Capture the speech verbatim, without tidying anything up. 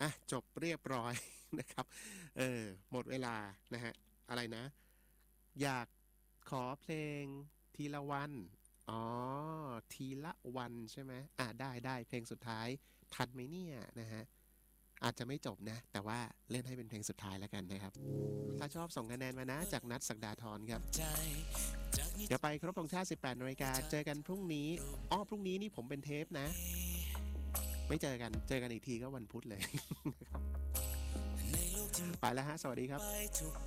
อ่ะจบเรียบร้อยนะครับเออหมดเวลานะฮะอะไรนะอยากขอเพลงทีละวันอ๋อทีละวันใช่ไหมอ่ะได้ได้เพลงสุดท้ายทันไหมเนี่ยนะฮะอาจจะไม่จบนะแต่ว่าเล่นให้เป็นเพลงสุดท้ายแล้วกันนะครับถ้าชอบส่งคะแนนมานะจากนัทศักดาธรครับเดี๋ยวไปครบธงชาติสิบแปดนาฬิกาเจอกันพรุ่งนี้อ้อพรุ่งนี้นี่ผมเป็นเทปนะไม่เจอกันเจอกันอีกทีก็วันพุธเลย ไปแล้วฮะสวัสดีครับ